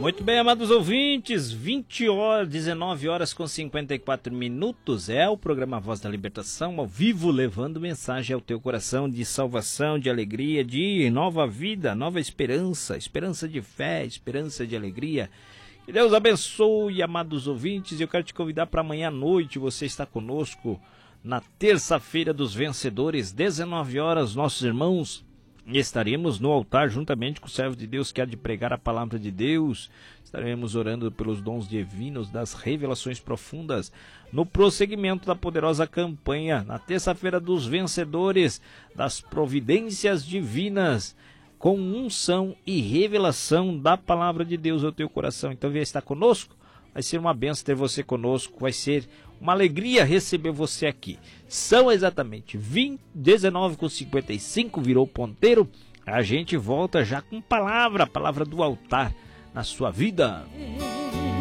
Muito bem, amados ouvintes, 19 horas com 54 minutos, é o programa Voz da Libertação, ao vivo, levando mensagem ao teu coração de salvação, de alegria, de nova vida, nova esperança, esperança de fé, esperança de alegria. Que Deus abençoe, amados ouvintes, e eu quero te convidar para amanhã à noite, você está conosco na terça-feira dos vencedores, 19 horas, nossos irmãos. Estaremos no altar juntamente com o servo de Deus que há de pregar a palavra de Deus. Estaremos orando pelos dons divinos, das revelações profundas, no prosseguimento da poderosa campanha, na terça-feira dos vencedores, das providências divinas, com unção e revelação da palavra de Deus ao teu coração. Então venha estar conosco. Vai ser uma benção ter você conosco, vai ser uma alegria receber você aqui. São exatamente 19h55, virou ponteiro. A gente volta já com palavra, a palavra do altar na sua vida.